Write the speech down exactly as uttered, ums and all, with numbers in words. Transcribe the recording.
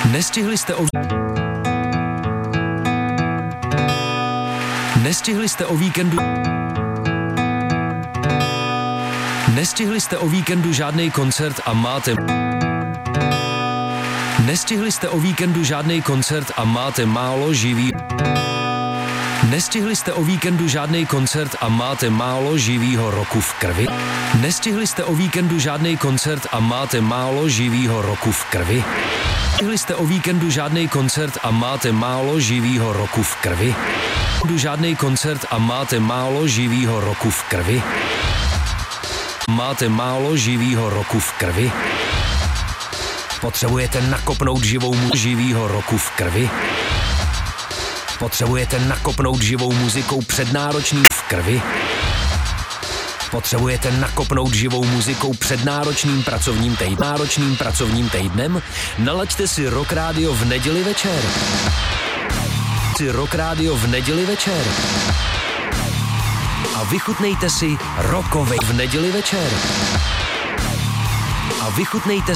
Nestihli jste o... Nestihli jste o víkendu... Nestihli jste o víkendu žádný koncert a máte... Nestihli jste o víkendu žádný koncert a máte málo živý... Nestihli jste o víkendu žádný koncert a máte málo živýho roku v krvi? Nestihli jste o víkendu žádný koncert a máte málo živýho roku v krvi? Nestihli jste o víkendu žádný koncert a máte málo živýho roku v krvi? Žádný koncert a máte málo živýho roku v krvi? Máte málo živýho roku v krvi? Potřebujete nakopnout živou mu živýho roku v krvi? Potřebujete nakopnout živou muzikou před náročným v krvi? Potřebujete nakopnout živou muzikou před náročným pracovním týdnem? Náročným pracovním týdnem? Nalaďte si Rock Radio v neděli večer. Si Rock Radio v neděli večer. A vychutnejte si rockovej v neděli večer. A vychutnejte